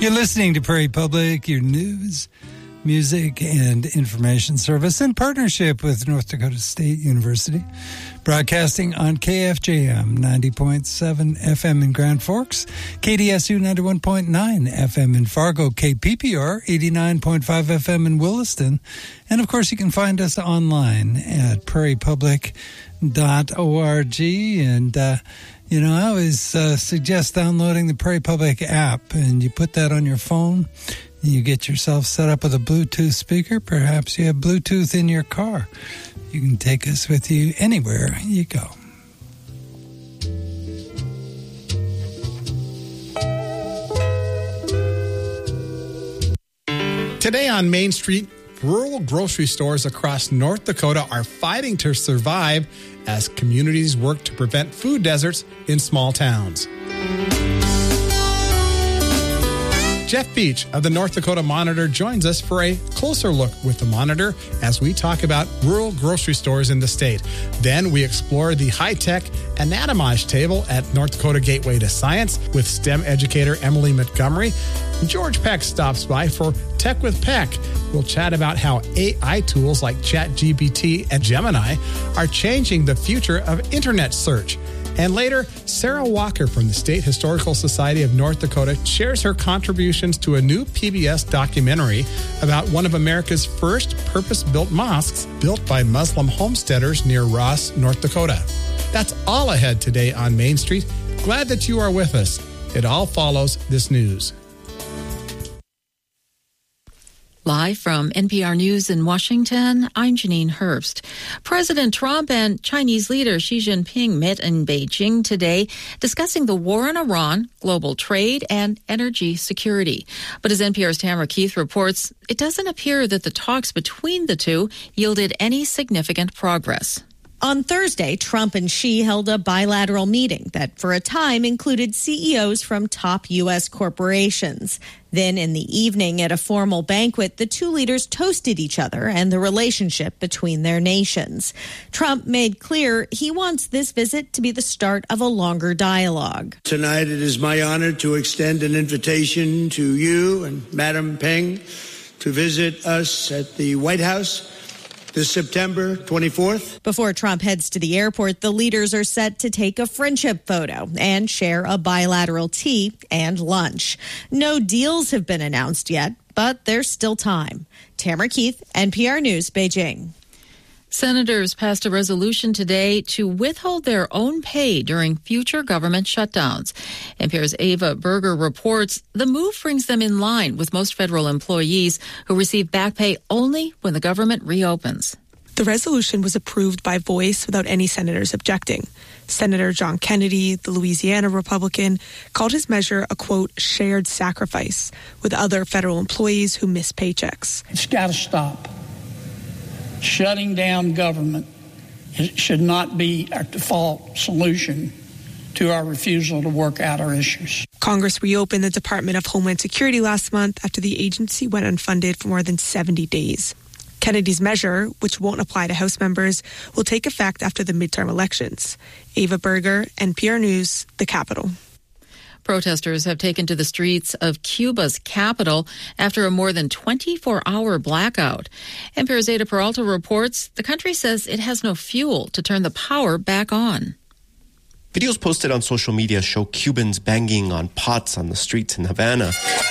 You're listening to Prairie Public, your news, music, and information service in partnership with North Dakota State University, broadcasting on KFJM 90.7 FM in Grand Forks, KDSU 91.9 FM in Fargo, KPPR 89.5 FM in Williston, and of course you can find us online at prairiepublic.org. And I always suggest downloading the Prairie Public app, and you put that on your phone. You get yourself set up with a Bluetooth speaker. Perhaps you have Bluetooth in your car. You can take us with you anywhere you go. Today on Main Street, rural grocery stores across North Dakota are fighting to survive as communities work to prevent food deserts in small towns. Jeff Beach of the North Dakota Monitor joins us for a closer look with the Monitor as we talk about rural grocery stores in the state. Then we explore the high-tech anatomage table at North Dakota Gateway to Science with STEM educator Emily Montgomery. George Peck stops by for Tech with Peck. We'll chat about how AI tools like ChatGPT and Gemini are changing the future of internet search. And later, Sarah Walker from the State Historical Society of North Dakota shares her contributions to a new PBS documentary about one of America's first purpose-built mosques built by Muslim homesteaders near Ross, North Dakota. That's all ahead today on Main Street. Glad that you are with us. It all follows this news. Live from NPR News in Washington, I'm Janine Herbst. President Trump and Chinese leader Xi Jinping met in Beijing today, discussing the war in Iran, global trade, and energy security. But as NPR's Tamara Keith reports, it doesn't appear that the talks between the two yielded any significant progress. On Thursday, Trump and Xi held a bilateral meeting that, for a time, included CEOs from top U.S. corporations. Then in the evening, at a formal banquet, the two leaders toasted each other and the relationship between their nations. Trump made clear he wants this visit to be the start of a longer dialogue. Tonight, it is my honor to extend an invitation to you and Madam Peng to visit us at the White House this September 24th. Before Trump heads to the airport, the leaders are set to take a friendship photo and share a bilateral tea and lunch. No deals have been announced yet, but there's still time. Tamara Keith, NPR News, Beijing. Senators passed a resolution today to withhold their own pay during future government shutdowns. NPR's Ava Berger reports the move brings them in line with most federal employees who receive back pay only when the government reopens. The resolution was approved by voice without any senators objecting. Senator John Kennedy, the Louisiana Republican, called his measure a, quote, shared sacrifice with other federal employees who miss paychecks. It's got to stop. Shutting down government should not be our default solution to our refusal to work out our issues. Congress reopened the Department of Homeland Security last month after the agency went unfunded for more than 70 days. Kennedy's measure, which won't apply to House members, will take effect after the midterm elections. Ava Berger, NPR News, the Capitol. Protesters have taken to the streets of Cuba's capital after a more than 24-hour blackout. NPR's Ada Peralta reports the country says it has no fuel to turn the power back on. Videos posted on social media show Cubans banging on pots on the streets in Havana.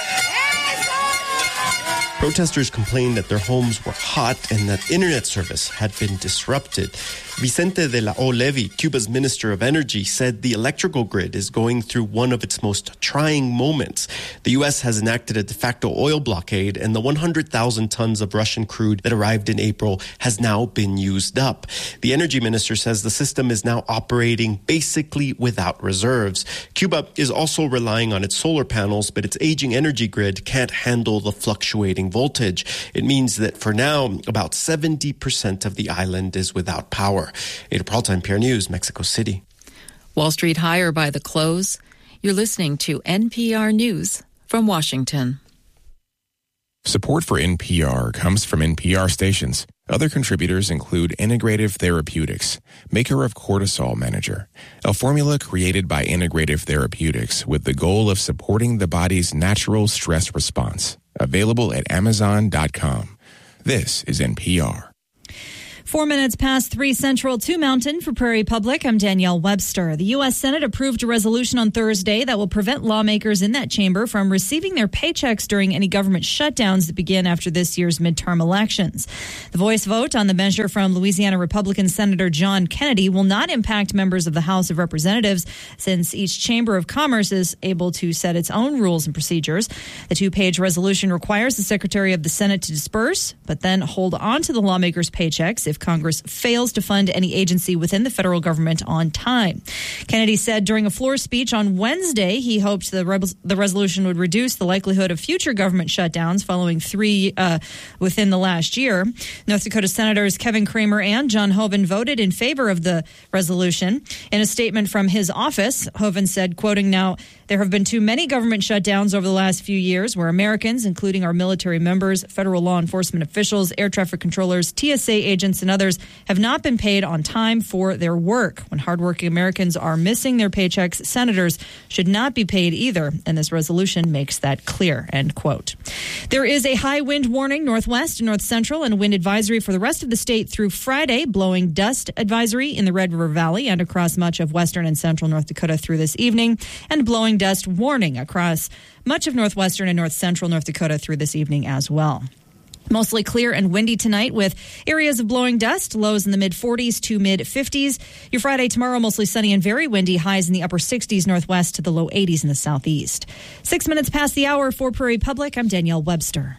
Protesters complained that their homes were hot and that internet service had been disrupted. Vicente de la O. Levy, Cuba's Minister of Energy, said the electrical grid is going through one of its most trying moments. The U.S. has enacted a de facto oil blockade, and the 100,000 tons of Russian crude that arrived in April has now been used up. The energy minister says the system is now operating basically without reserves. Cuba is also relying on its solar panels, but its aging energy grid can't handle the fluctuating voltage. It means that for now, about 70% of the island is without power. Ada Peralta, NPR News, Mexico City. Wall Street higher by the close. You're listening to NPR News from Washington. Support for NPR comes from NPR stations. Other contributors include Integrative Therapeutics, maker of Cortisol Manager, a formula created by Integrative Therapeutics with the goal of supporting the body's natural stress response. Available at Amazon.com. This is NPR. 4 minutes past 3 Central, 2 Mountain for Prairie Public. I'm Danielle Webster. The U.S. Senate approved a resolution on Thursday that will prevent lawmakers in that chamber from receiving their paychecks during any government shutdowns that begin after this year's midterm elections. The voice vote on the measure from Louisiana Republican Senator John Kennedy will not impact members of the House of Representatives, since each chamber of commerce is able to set its own rules and procedures. The 2-page resolution requires the Secretary of the Senate to disperse, but then hold on to the lawmakers' paychecks if Congress fails to fund any agency within the federal government on time. Kennedy said during a floor speech on Wednesday he hoped the resolution would reduce the likelihood of future government shutdowns following 3 within the last year. North Dakota Senators Kevin Cramer and John Hoeven voted in favor of the resolution. In a statement from his office, Hoeven said, quoting, "Now, there have been too many government shutdowns over the last few years where Americans, including our military members, federal law enforcement officials, air traffic controllers, TSA agents, and others, have not been paid on time for their work. When hardworking Americans are missing their paychecks, senators should not be paid either, and this resolution makes that clear," end quote. There is a high wind warning northwest and north central and a wind advisory for the rest of the state through Friday, blowing dust advisory in the Red River Valley and across much of western and central North Dakota through this evening, and blowing dust warning across much of northwestern and north central North Dakota through this evening as well. Mostly clear and windy tonight with areas of blowing dust, lows in the mid-40s to mid-50s. Your Friday tomorrow, mostly sunny and very windy, highs in the upper 60s northwest to the low 80s in the southeast. 6 minutes past the hour for Prairie Public, I'm Danielle Webster.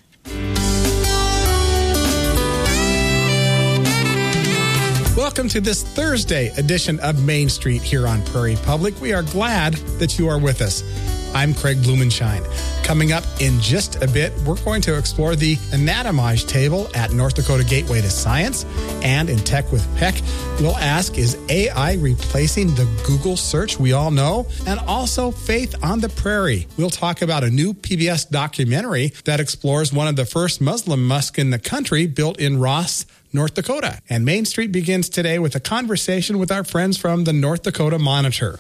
Welcome to this Thursday edition of Main Street here on Prairie Public. We are glad that you are with us. I'm Craig Blumenshine. Coming up in just a bit, we're going to explore the anatomage table at North Dakota Gateway to Science. And in Tech with Peck, we'll ask, is AI replacing the Google search we all know? And also Faith on the Prairie. We'll talk about a new PBS documentary that explores one of the first Muslim mosques in the country, built in Ross, North Dakota. And Main Street begins today with a conversation with our friends from the North Dakota Monitor.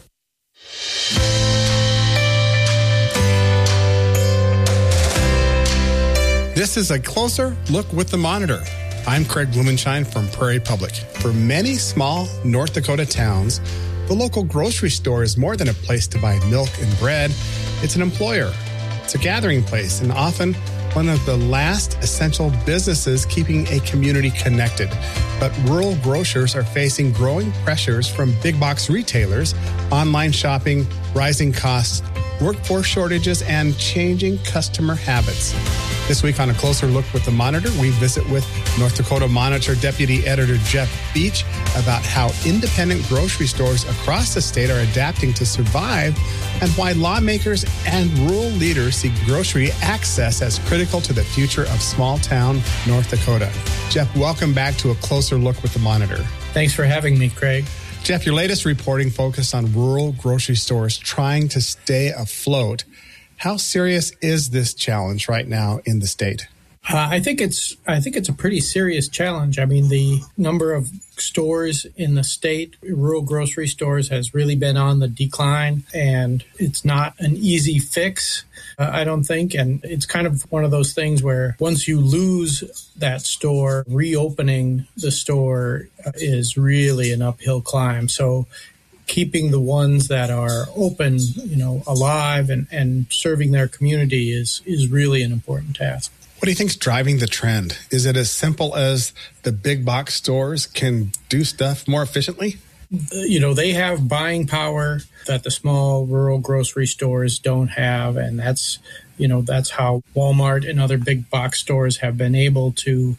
This is a closer look with the Monitor. I'm Craig Blumenshine from Prairie Public. For many small North Dakota towns, the local grocery store is more than a place to buy milk and bread. It's an employer. It's a gathering place, and often one of the last essential businesses keeping a community connected. But rural grocers are facing growing pressures from big box retailers, online shopping, rising costs, workforce shortages, and changing customer habits. This week on A Closer Look with the Monitor, we visit with North Dakota Monitor Deputy Editor Jeff Beach about how independent grocery stores across the state are adapting to survive and why lawmakers and rural leaders see grocery access as critical to the future of small town North Dakota. Jeff, welcome back to A Closer Look with the Monitor. Thanks for having me, Craig. Jeff, your latest reporting focused on rural grocery stores trying to stay afloat. How serious is this challenge right now in the state? I think it's a pretty serious challenge. I mean, the number of stores in the state, rural grocery stores, has really been on the decline, and it's not an easy fix, I don't think. And it's kind of one of those things where once you lose that store, reopening the store is really an uphill climb. So keeping the ones that are open, alive and serving their community is really an important task. What do you think is driving the trend? Is it as simple as the big box stores can do stuff more efficiently? They have buying power that the small rural grocery stores don't have. And that's how Walmart and other big box stores have been able to,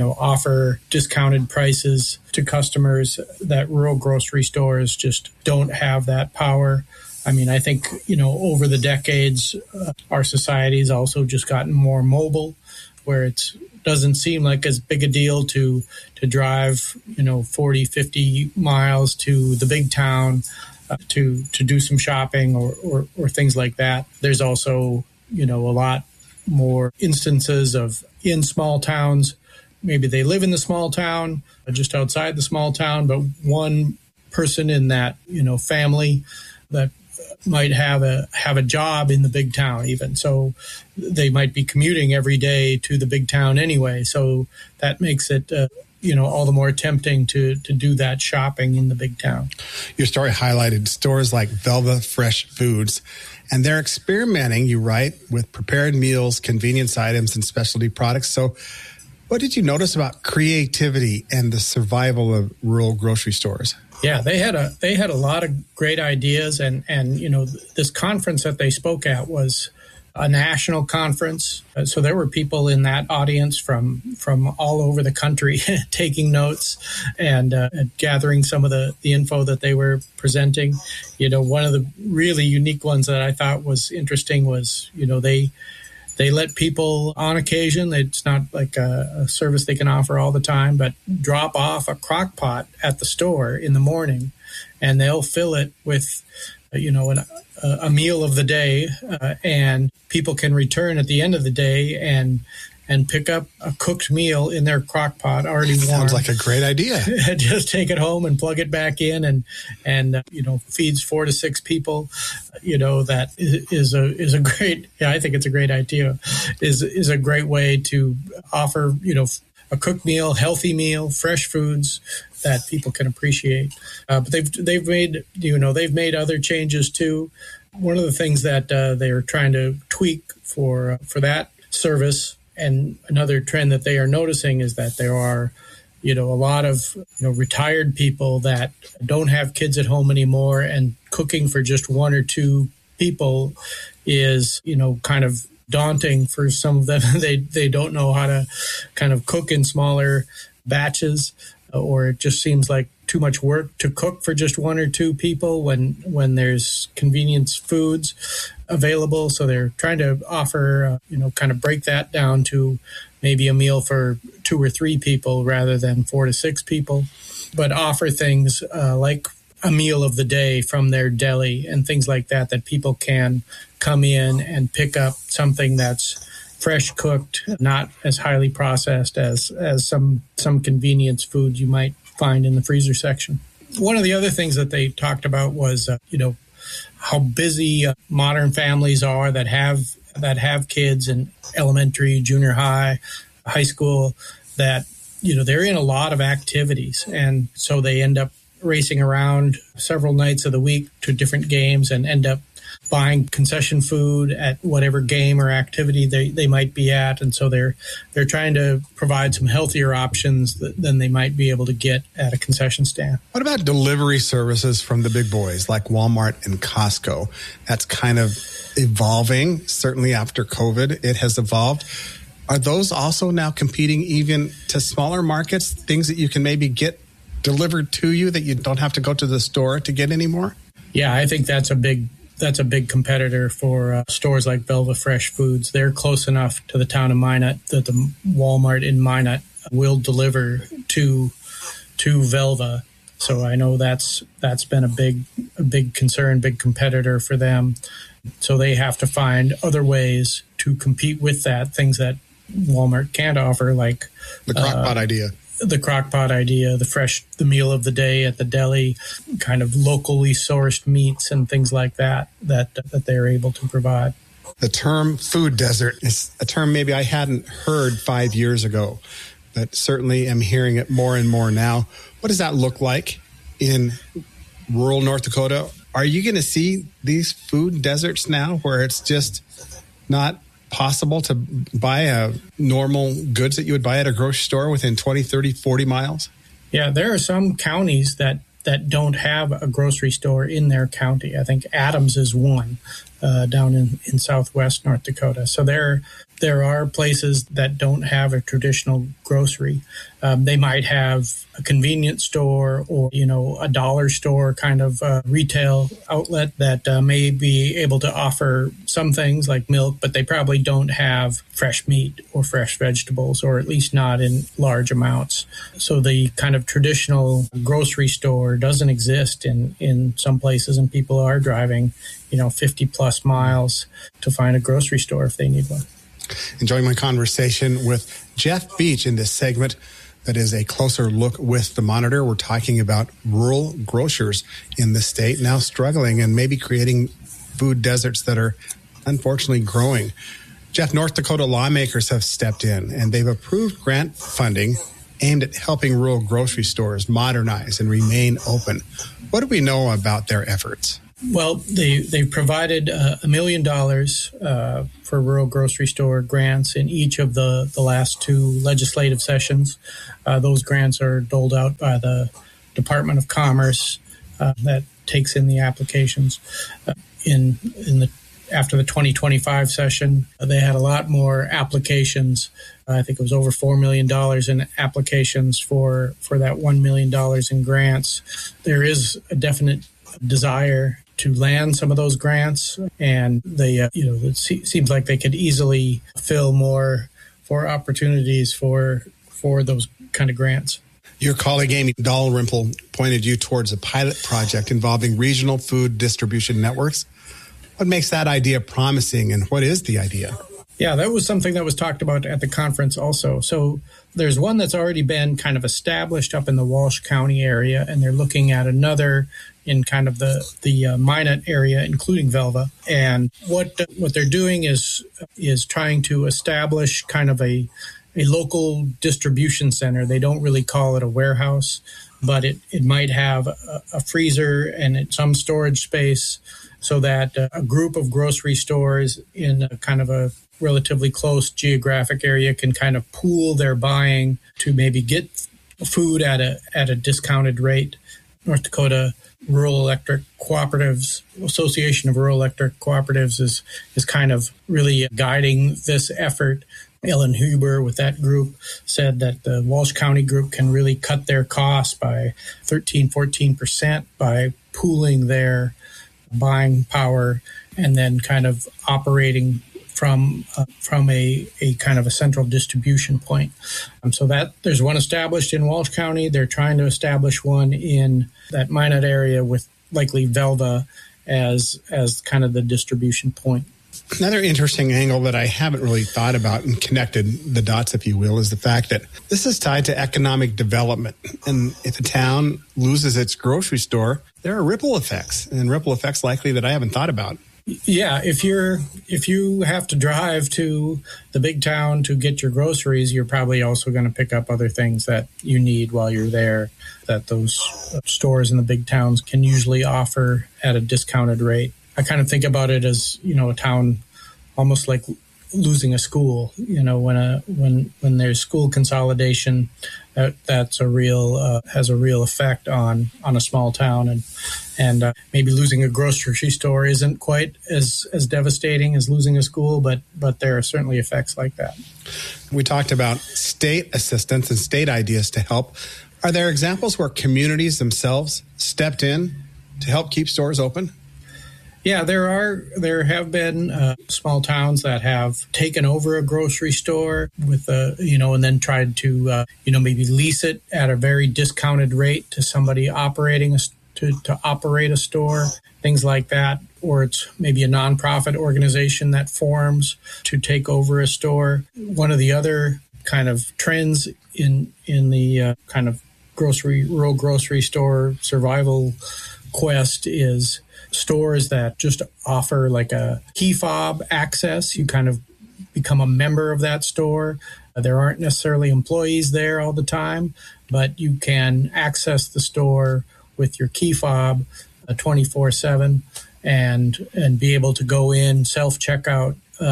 offer discounted prices to customers that rural grocery stores just don't have that power. I mean, I think, over the decades, our society has also just gotten more mobile, where it doesn't seem like as big a deal to drive, 40, 50 miles to the big town to do some shopping or things like that. There's also, a lot more instances of in small towns, maybe they live in the small town, just outside the small town, but one person in that, family that might have a job in the big town even. So they might be commuting every day to the big town anyway. So that makes it, all the more tempting to do that shopping in the big town. Your story highlighted stores like Velva Fresh Foods, and they're experimenting, you write, with prepared meals, convenience items, and specialty products. So what did you notice about creativity and the survival of rural grocery stores? Yeah, they had a lot of great ideas, and this conference that they spoke at was a national conference. So there were people in that audience from all over the country taking notes and gathering some of the info that they were presenting. One of the really unique ones that I thought was interesting was, they let people on occasion, it's not like a service they can offer all the time, but drop off a crock pot at the store in the morning, and they'll fill it with, a meal of the day, and people can return at the end of the day and pick up a cooked meal in their crock pot already warm. Sounds like a great idea. Just take it home and plug it back in and feeds 4 to 6 people. That is a great, I think it's a great idea, is a great way to offer, a cooked meal, healthy meal, fresh foods that people can appreciate. But they've made other changes too. One of the things that they're trying to tweak for that service, and another trend that they are noticing, is that there are, a lot of retired people that don't have kids at home anymore, and cooking for just 1 or 2 people is, kind of daunting for some of them. They don't know how to kind of cook in smaller batches, or it just seems like too much work to cook for just 1 or 2 people when there's convenience foods available. So they're trying to offer, kind of break that down to maybe a meal for 2 or 3 people rather than 4 to 6 people, but offer things like a meal of the day from their deli and things like that people can come in and pick up something that's fresh cooked, not as highly processed as some convenience food you might find in the freezer section. One of the other things that they talked about was, how busy modern families are that have kids in elementary, junior high, high school, that, they're in a lot of activities. And so they end up racing around several nights of the week to different games and end up buying concession food at whatever game or activity they might be at. And so they're trying to provide some healthier options than they might be able to get at a concession stand. What about delivery services from the big boys like Walmart and Costco? That's kind of evolving. Certainly after COVID, it has evolved. Are those also now competing even to smaller markets, things that you can maybe get delivered to you that you don't have to go to the store to get anymore? Yeah, I think that's a big competitor for stores like Velva Fresh Foods. They're close enough to the town of Minot that the Walmart in Minot will deliver to Velva. So I know that's been a big concern, big competitor for them. So they have to find other ways to compete with that, things that Walmart can't offer, like the crockpot idea. The crockpot idea, the meal of the day at the deli, kind of locally sourced meats and things like that they're able to provide. The term food desert is a term maybe I hadn't heard 5 years ago, but certainly am hearing it more and more now. What does that look like in rural North Dakota? Are you going to see these food deserts now where it's just not possible to buy a normal goods that you would buy at a grocery store within 20, 30, 40 miles? Yeah, there are some counties that don't have a grocery store in their county. I think Adams is one down in southwest North Dakota. So there are places that don't have a traditional grocery. They might have a convenience store or, a dollar store kind of retail outlet that may be able to offer some things like milk, but they probably don't have fresh meat or fresh vegetables, or at least not in large amounts. So the kind of traditional grocery store doesn't exist in some places, and people are driving, 50 plus miles to find a grocery store if they need one. Enjoying my conversation with Jeff Beach in this segment that is a closer look with the Monitor. We're talking about rural grocers in the state now struggling and maybe creating food deserts that are unfortunately growing. Jeff, North Dakota lawmakers have stepped in and they've approved grant funding aimed at helping rural grocery stores modernize and remain open. What do we know about their efforts? Well, they provided $1 million for rural grocery store grants in each of the last two legislative sessions. Those grants are doled out by the Department of Commerce that takes in the applications. After the 2025 session, they had a lot more applications. I think it was over $4 million in applications for that $1 million in grants. There is a definite desire to land some of those grants, and it seems like they could easily fill more opportunities for those kind of grants. Your colleague Amy Dalrymple pointed you towards a pilot project involving regional food distribution networks. What makes that idea promising, and what is the idea? Yeah, that was something that was talked about at the conference also. So there's one that's already been kind of established up in the Walsh County area, and they're looking at another in kind of the Minot area, including Velva. And what they're doing is trying to establish kind of a local distribution center. They don't really call it a warehouse, but it might have a freezer and some storage space so that a group of grocery stores in a kind of a relatively close geographic area can kind of pool their buying to maybe get food at a discounted rate. North Dakota Rural Electric Cooperatives, Association of Rural Electric Cooperatives is kind of really guiding this effort. Ellen Huber with that group said that the Walsh County group can really cut their costs by 14% by pooling their buying power and then kind of operating from a kind of a central distribution point. So that there's one established in Walsh County. They're trying to establish one in that Minot area with likely Velva as kind of the distribution point. Another interesting angle that I haven't really thought about and connected the dots, if you will, is the fact that this is tied to economic development. And if a town loses its grocery store, there are ripple effects, and ripple effects likely that I haven't thought about. Yeah, if you have to drive to the big town to get your groceries, you're probably also going to pick up other things that you need while you're there that those stores in the big towns can usually offer at a discounted rate. I kind of think about it as, a town almost like losing a school. When there's school consolidation, that's a real has a real effect on a small town, and maybe losing a grocery store isn't quite as devastating as losing a school, but there are certainly effects like that. We talked about state assistance and state ideas to help. Are there examples where communities themselves stepped in to help keep stores open? Yeah, there have been small towns that have taken over a grocery store with and then tried to maybe lease it at a very discounted rate to somebody operating to operate a store, things like that. Or it's maybe a nonprofit organization that forms to take over a store. One of the other kind of trends in the kind of rural grocery store survival quest is stores that just offer like a key fob access. You kind of become a member of that store. There aren't necessarily employees there all the time, but you can access the store with your key fob 24/7 and be able to go in, self-checkout.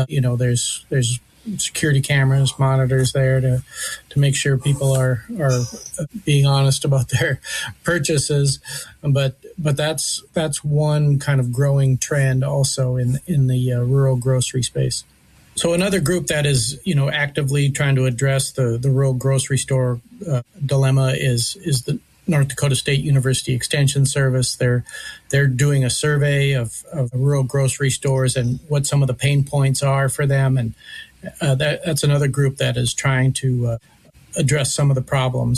There's security cameras, monitors there to make sure people are being honest about their purchases. But that's one kind of growing trend also in the rural grocery space. So another group that is actively trying to address the rural grocery store dilemma is the North Dakota State University Extension Service. They're doing a survey of rural grocery stores and what some of the pain points are for them, and that's another group that is trying to address some of the problems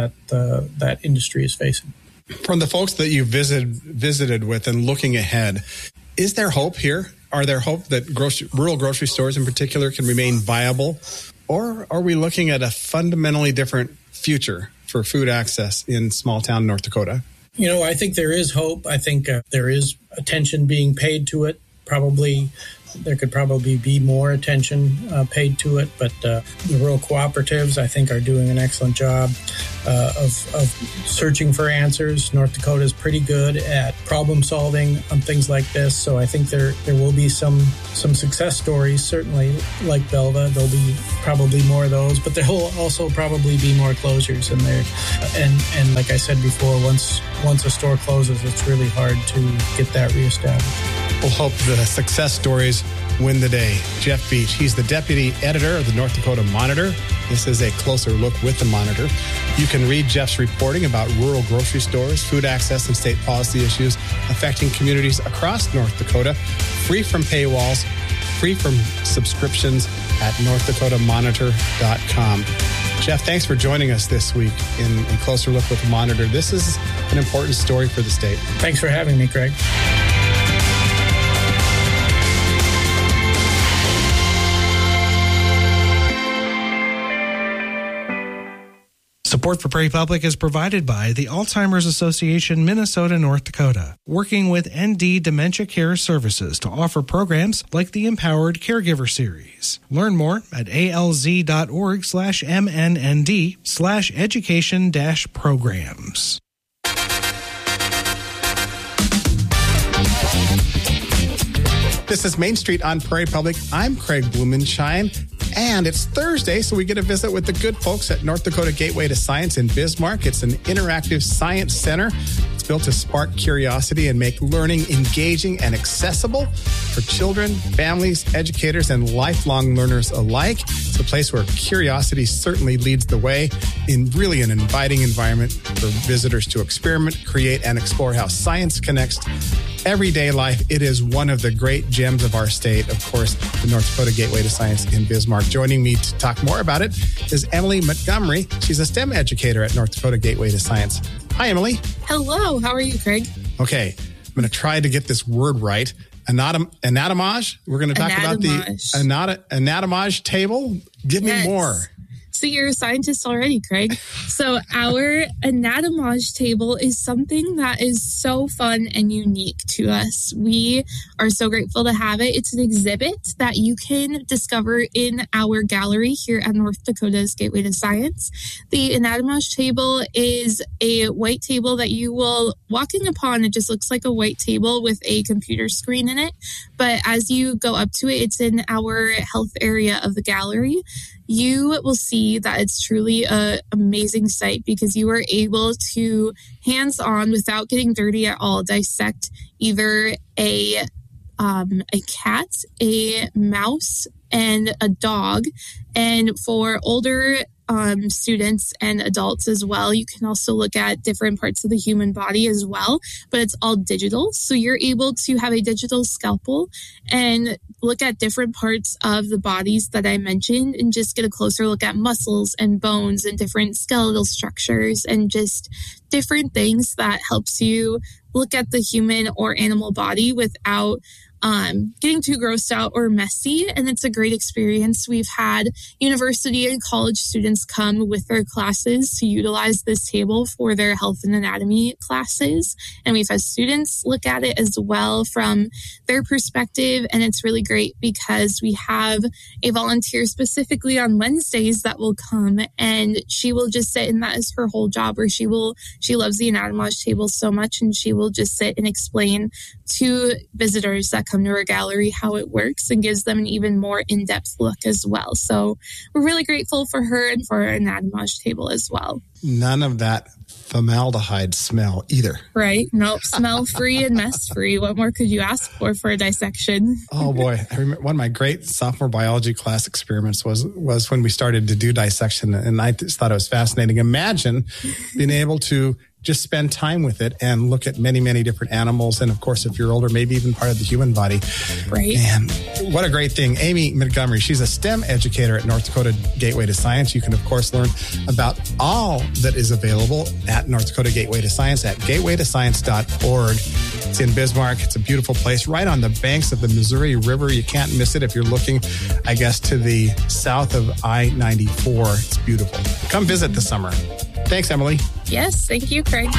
that industry is facing. From the folks that you visited with and looking ahead, is there hope here Are there hope that rural grocery stores in particular can remain viable? Or are we looking at a fundamentally different future for food access in small town North Dakota? I think there is hope. I think there is attention being paid to it. There could probably be more attention paid to it, but the rural cooperatives, I think, are doing an excellent job of searching for answers. North Dakota is pretty good at problem solving on things like this, so I think there will be some success stories, certainly like Belva. There'll be probably more of those, but there will also probably be more closures in there. And like I said before, once a store closes, it's really hard to get that reestablished. We'll hope the success stories win the day. Jeff Beach, he's the deputy editor of the North Dakota Monitor. This is a closer look with the Monitor. You can read Jeff's reporting about rural grocery stores, food access, and state policy issues affecting communities across North Dakota, free from paywalls, free from subscriptions at northdakotamonitor.com. Jeff, thanks for joining us this week in a closer look with the Monitor. This is an important story for the state. Thanks for having me, Craig. Support for Prairie Public is provided by the Alzheimer's Association Minnesota North Dakota, working with ND Dementia Care Services to offer programs like the Empowered Caregiver Series. Learn more at alz.org/mnnd/education-programs. This is Main Street on Prairie Public. I'm Craig Blumenshine. And it's Thursday, so we get a visit with the good folks at North Dakota Gateway to Science in Bismarck. It's an interactive science center. It's built to spark curiosity and make learning engaging and accessible for children, families, educators, and lifelong learners alike. It's a place where curiosity certainly leads the way in really an inviting environment for visitors to experiment, create, and explore how science connects everyday life. It is one of the great gems of our state, of course, the North Dakota Gateway to Science in Bismarck. Joining me to talk more about it is Emily Montgomery. She's a STEM educator at North Dakota Gateway to Science. Hi, Emily. Hello. How are you, Craig? Okay. I'm going to try to get this word right. Anatomage. We're going to talk about the anatomage table. Give me more. So you're a scientist already, Craig. So our anatomage table is something that is so fun and unique to us. We are so grateful to have it. It's an exhibit that you can discover in our gallery here at North Dakota's Gateway to Science. The anatomage table is a white table that you will, walking upon, it just looks like a white table with a computer screen in it. But as you go up to it, it's in our health area of the gallery. You will see that it's truly an amazing site because you are able to, hands-on, without getting dirty at all, dissect either a cat, a mouse, and a dog. And for older students and adults as well, you can also look at different parts of the human body as well, but it's all digital. So you're able to have a digital scalpel and look at different parts of the bodies that I mentioned and just get a closer look at muscles and bones and different skeletal structures and just different things that helps you look at the human or animal body without getting too grossed out or messy. And it's a great experience. We've had university and college students come with their classes to utilize this table for their health and anatomy classes. And we've had students look at it as well from their perspective. And it's really great because we have a volunteer specifically on Wednesdays that will come and she will just sit, and that is her whole job, or she loves the anatomage table so much, and she will just sit and explain to visitors that come to our gallery how it works and gives them an even more in-depth look as well. So we're really grateful for her and for our anatomage table as well. None of that formaldehyde smell either. Right? Nope. Smell-free and mess-free. What more could you ask for a dissection? Oh boy. I remember one of my great sophomore biology class experiments was when we started to do dissection, and I just thought it was fascinating. Imagine being able to just spend time with it and look at many, many different animals. And of course, if you're older, maybe even part of the human body. Right. And what a great thing. Amy Montgomery, she's a STEM educator at North Dakota Gateway to Science. You can, of course, learn about all that is available at North Dakota Gateway to Science at gatewaytoscience.org. It's in Bismarck. It's a beautiful place right on the banks of the Missouri River. You can't miss it if you're looking, I guess, to the south of I-94. It's beautiful. Come visit this summer. Thanks, Emily. Yes, thank you, Craig.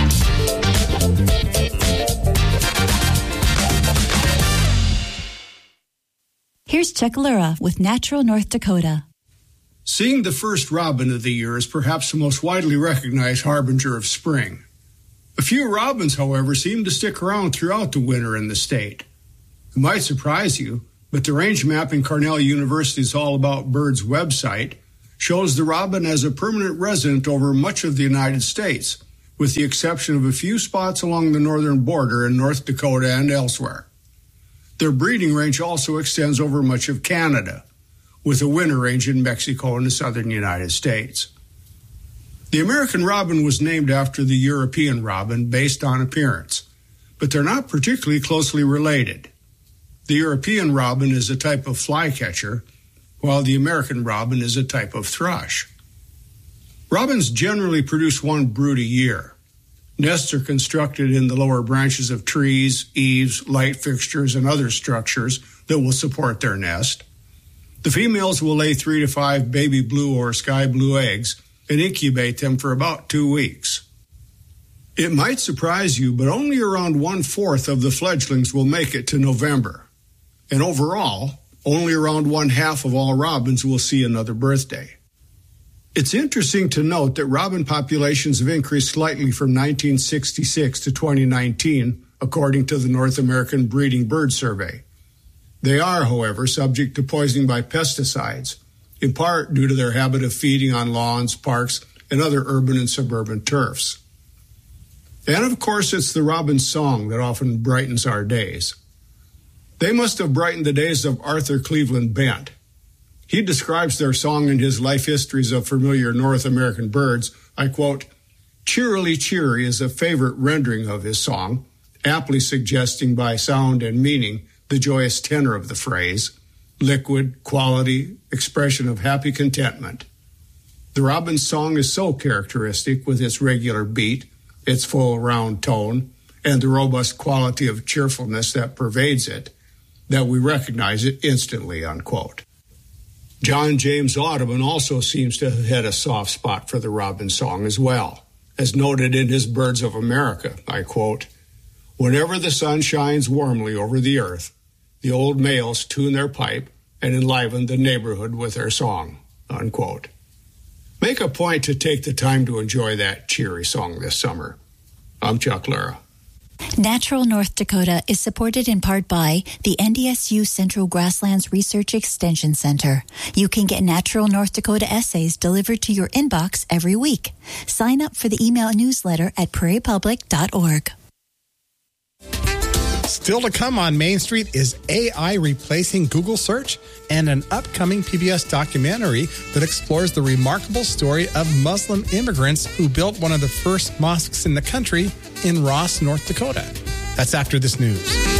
Here's Chuck Lura with Natural North Dakota. Seeing the first robin of the year is perhaps the most widely recognized harbinger of spring. A few robins, however, seem to stick around throughout the winter in the state. It might surprise you, but the range map in Cornell University's All About Birds website shows the robin as a permanent resident over much of the United States, with the exception of a few spots along the northern border in North Dakota and elsewhere. Their breeding range also extends over much of Canada, with a winter range in Mexico and the southern United States. The American robin was named after the European robin based on appearance, but they're not particularly closely related. The European robin is a type of flycatcher, while the American robin is a type of thrush. Robins generally produce one brood a year. Nests are constructed in the lower branches of trees, eaves, light fixtures, and other structures that will support their nest. The females will lay 3 to 5 baby blue or sky blue eggs and incubate them for about 2 weeks. It might surprise you, but only around 1/4 of the fledglings will make it to November. And overall, only around 1/2 of all robins will see another birthday. It's interesting to note that robin populations have increased slightly from 1966 to 2019, according to the North American Breeding Bird Survey. They are, however, subject to poisoning by pesticides, in part due to their habit of feeding on lawns, parks, and other urban and suburban turfs. And of course, it's the robin's song that often brightens our days. They must have brightened the days of Arthur Cleveland Bent. He describes their song in his life histories of familiar North American birds. I quote, "Cheerily cheery" is a favorite rendering of his song, aptly suggesting by sound and meaning the joyous tenor of the phrase, liquid, quality, expression of happy contentment. The robin's song is so characteristic with its regular beat, its full round tone, and the robust quality of cheerfulness that pervades it, that we recognize it instantly, unquote. John James Audubon also seems to have had a soft spot for the robin song as well, as noted in his Birds of America. I quote, "Whenever the sun shines warmly over the earth, the old males tune their pipe and enliven the neighborhood with their song," unquote. Make a point to take the time to enjoy that cheery song this summer. I'm Chuck Lura. Natural North Dakota is supported in part by the NDSU Central Grasslands Research Extension Center. You can get Natural North Dakota essays delivered to your inbox every week. Sign up for the email newsletter at prairiepublic.org. Still to come on Main Street is AI replacing Google search and an upcoming PBS documentary that explores the remarkable story of Muslim immigrants who built one of the first mosques in the country in Ross, North Dakota. That's after this news.